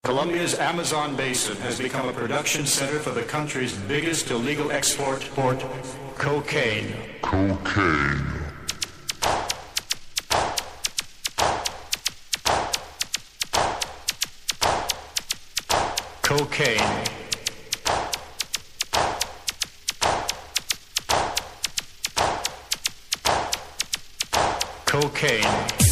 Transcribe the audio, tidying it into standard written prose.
Colombia's Amazon basin has become a production center for the country's biggest illegal export, cocaine. Cocaine. Cocaine.